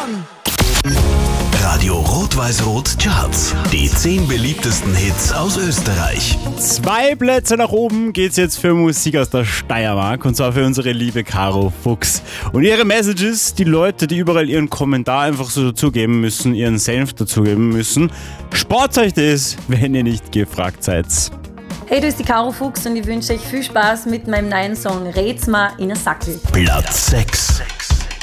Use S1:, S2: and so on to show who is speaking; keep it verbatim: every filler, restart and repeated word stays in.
S1: an!
S2: Radio Rot-Weiß-Rot Charts. Die zehn beliebtesten Hits aus Österreich.
S3: Zwei Plätze nach oben geht's jetzt für Musik aus der Steiermark, und zwar für unsere liebe Caro Fuchs. Und ihre Message ist, die Leute, die überall ihren Kommentar einfach so dazugeben müssen, ihren Senf dazugeben müssen, spart euch das, wenn ihr nicht gefragt seid.
S4: Hey, du bist die Caro Fuchs und ich wünsche euch viel Spaß mit meinem neuen Song Red's ma in a Sackel.
S2: Platz sechs.